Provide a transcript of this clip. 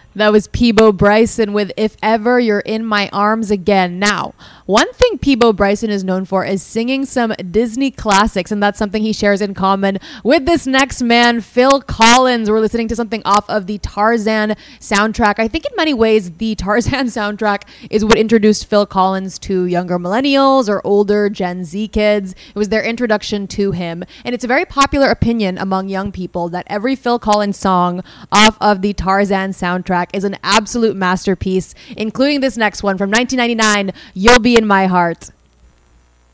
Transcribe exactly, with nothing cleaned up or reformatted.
That was Peabo Bryson with If Ever You're in My Arms Again. Now, one thing Peabo Bryson is known for is singing some Disney classics, and that's something he shares in common with this next man, Phil Collins. We're listening to something off of the Tarzan soundtrack. I think in many ways, the Tarzan soundtrack is what introduced Phil Collins to younger millennials or older Gen Z kids. It was their introduction to him, and it's a very popular opinion among young people that every Phil Collins song off of the Tarzan soundtrack is an absolute masterpiece, including this next one from nineteen ninety-nine, You'll Be in My Heart.